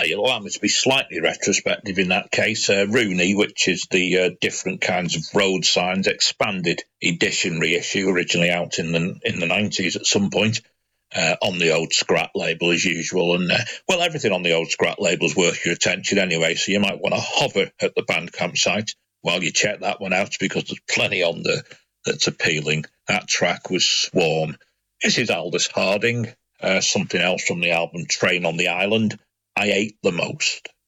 Well, you'll allow me to be slightly retrospective in that case. Rooney, which is the different kinds of road signs expanded edition reissue, originally out in the 90s at some point, on the old Scrat label as usual. And, well, everything on the old Scrat label is worth your attention anyway, so you might want to hover at the Bandcamp site while you check that one out, because there's plenty on there that's appealing. That track was Swarm. This is Aldous Harding, something else from the album Train on the Island, I Ate the Most.